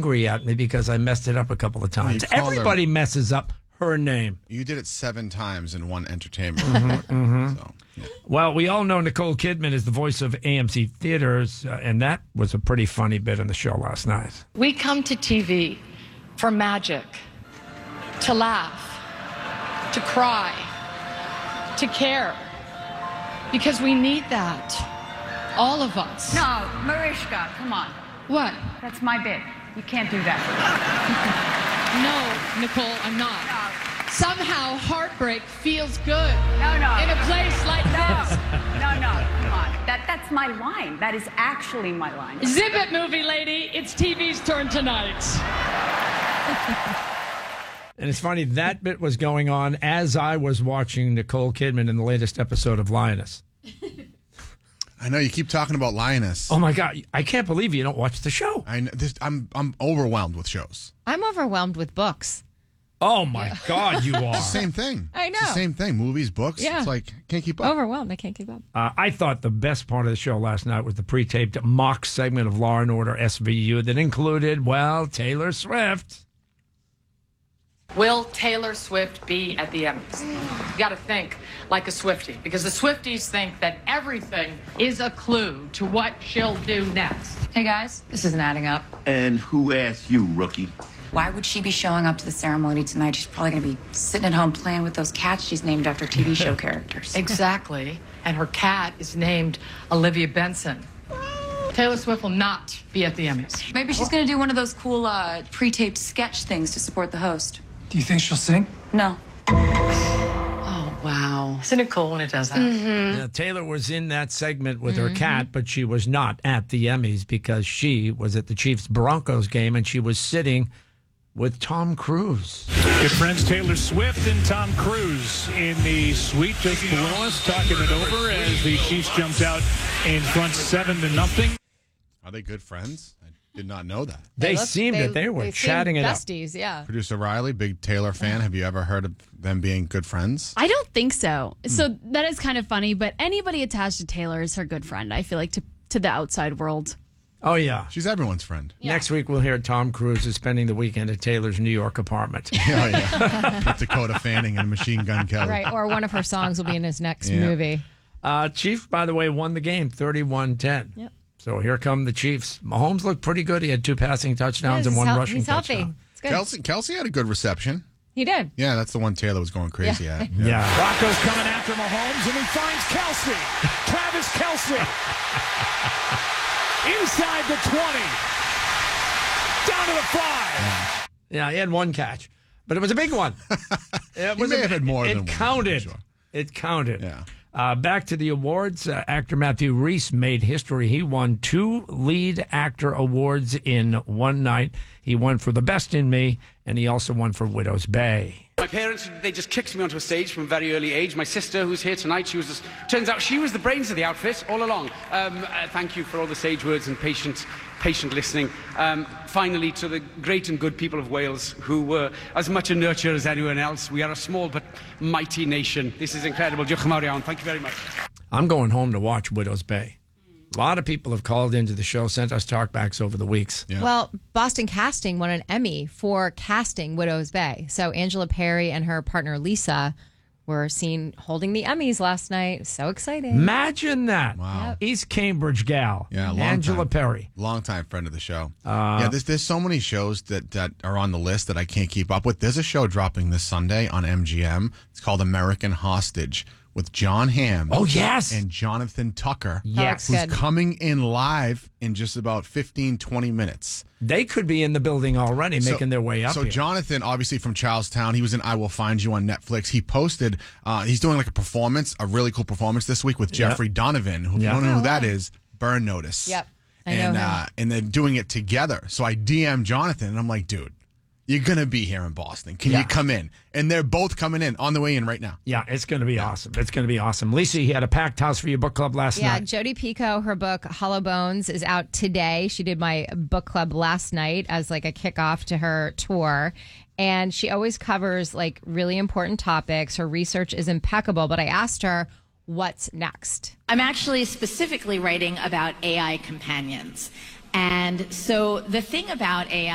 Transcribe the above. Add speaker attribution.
Speaker 1: angry at me because I messed it up a couple of times. Everybody messes up her name.
Speaker 2: You did it 7 times in one entertainment report. So, yeah.
Speaker 1: Well, we all know Nicole Kidman is the voice of AMC Theaters, and that was a pretty funny bit on the show last night.
Speaker 3: We come to TV for magic, to laugh, to cry, to care, because we need that. All of us.
Speaker 4: No, Mariska, come on.
Speaker 3: What?
Speaker 4: That's my bit. You can't do that.
Speaker 3: No, Nicole, I'm not.
Speaker 4: No.
Speaker 3: Somehow heartbreak feels good.
Speaker 4: No.
Speaker 3: In a place like this.
Speaker 4: No, come on. That's my line. That is actually my line.
Speaker 3: Zip it, movie lady. It's TV's turn tonight.
Speaker 1: And it's funny, that bit was going on as I was watching Nicole Kidman in the latest episode of Lioness.
Speaker 2: I know you keep talking about Lioness.
Speaker 1: Oh my God, I can't believe you don't watch the show.
Speaker 2: I'm overwhelmed with shows.
Speaker 5: I'm overwhelmed with books.
Speaker 1: Oh my God, you are.
Speaker 2: Same thing.
Speaker 5: I know.
Speaker 2: It's the same thing. Movies, books.
Speaker 5: Yeah.
Speaker 2: It's like, can't keep up.
Speaker 5: Overwhelmed. I can't keep up.
Speaker 1: I thought the best part of the show last night was the pre-taped mock segment of Law & Order SVU that included, well, Taylor Swift.
Speaker 3: Will Taylor Swift be at the Emmys? You got to think like a Swiftie, because the Swifties think that everything is a clue to what she'll do next.
Speaker 6: Hey guys, this isn't adding up.
Speaker 7: And who asked you, rookie?
Speaker 6: Why would she be showing up to the ceremony tonight? She's probably going to be sitting at home playing with those cats she's named after TV show characters.
Speaker 3: Exactly. And her cat is named Olivia Benson. Taylor Swift will not be at the Emmys.
Speaker 6: Maybe she's going to do one of those cool pre-taped sketch things to support the host.
Speaker 8: Do you think she'll sing?
Speaker 6: No.
Speaker 3: Oh, wow. Isn't it cool when it does that?
Speaker 5: Mm-hmm.
Speaker 1: Now, Taylor was in that segment with her cat, but she was not at the Emmys because she was at the Chiefs-Broncos game and she was sitting with Tom Cruise.
Speaker 9: Good friends Taylor Swift and Tom Cruise in the suite just below us, talking it over as the Chiefs jumped out in front 7-0.
Speaker 2: Are they good friends? I did not know that.
Speaker 1: They were chatting it up.
Speaker 5: Besties, yeah.
Speaker 2: Producer Riley, big Taylor fan. Have you ever heard of them being good friends?
Speaker 10: I don't think so. So that is kind of funny, but anybody attached to Taylor is her good friend, I feel like, to the outside world.
Speaker 1: Oh, yeah.
Speaker 2: She's everyone's friend.
Speaker 5: Yeah.
Speaker 1: Next week, we'll hear Tom Cruise is spending the weekend at Taylor's New York apartment.
Speaker 2: Oh, yeah. With Dakota Fanning and Machine Gun Kelly.
Speaker 5: Right, or one of her songs will be in his next movie.
Speaker 1: Chiefs, by the way, won the game 31-10.
Speaker 5: Yep.
Speaker 1: So here come the Chiefs. Mahomes looked pretty good. He had 2 passing touchdowns and 1 rushing touchdown.
Speaker 5: He's healthy. It's good.
Speaker 2: Kelsey had a good reception.
Speaker 5: He did.
Speaker 2: Yeah, that's the one Taylor was going crazy at.
Speaker 1: Yeah.
Speaker 9: Rocco's coming after Mahomes, and he finds Kelsey. Travis Kelsey. Inside the 20. Down to the 5.
Speaker 1: Yeah, he had 1 catch. But it was a big one. It
Speaker 2: may have had more than one.
Speaker 1: It counted.
Speaker 2: Sure.
Speaker 1: It counted.
Speaker 2: Yeah.
Speaker 1: Back to the awards. Actor Matthew Rhys made history. He won 2 lead actor awards in one night. He won for The Best in Me, and he also won for Widow's Bay.
Speaker 11: My parents, they just kicked me onto a stage from a very early age. My sister, who's here tonight, turns out she was the brains of the outfit all along. Thank you for all the sage words and patient listening. Finally, to the great and good people of Wales, who were as much a nurture as anyone else. We are a small but mighty nation. This is incredible. Diolch yn fawr iawn. Thank you very much.
Speaker 1: I'm going home to watch Widow's Bay. A lot of people have called into the show, sent us talkbacks over the weeks.
Speaker 2: Yeah.
Speaker 5: Well, Boston Casting won an Emmy for casting Widow's Bay. So Angela Perry and her partner Lisa were seen holding the Emmys last night. So exciting.
Speaker 1: Imagine that.
Speaker 2: Wow.
Speaker 5: Yep.
Speaker 1: East Cambridge gal.
Speaker 2: Yeah, long
Speaker 1: Angela
Speaker 2: time.
Speaker 1: Perry.
Speaker 2: Longtime friend of the show. There's so many shows that are on the list that I can't keep up with. There's a show dropping this Sunday on MGM. It's called American Hostage with John Hamm.
Speaker 1: Oh, yes.
Speaker 2: And Jonathan Tucker.
Speaker 1: Yes.
Speaker 2: Who's
Speaker 5: Good.
Speaker 2: coming in live in just about 15, 20 minutes.
Speaker 1: They could be in the building already, making their way up
Speaker 2: So
Speaker 1: here.
Speaker 2: Jonathan, obviously from Charlestown, he was in I Will Find You on Netflix. He posted, he's doing like a really cool performance this week with Jeffrey Donovan. Who, if you don't know who that is, Burn Notice.
Speaker 5: Yep. I know him.
Speaker 2: And they're doing it together. So I DM Jonathan and I'm like, dude, you're going to be here in Boston. Can you come in? And they're both coming in on the way in right now.
Speaker 1: Yeah, it's going to be awesome. It's going to be awesome. Lisa, you had a packed house for your book club last
Speaker 5: Yeah,
Speaker 1: night.
Speaker 5: Jodi Picoult, her book Hollow Bones is out today. She did my book club last night as like a kickoff to her tour. And she always covers like really important topics. Her research is impeccable. But I asked her, what's next?
Speaker 12: I'm actually specifically writing about AI companions. And so the thing about AI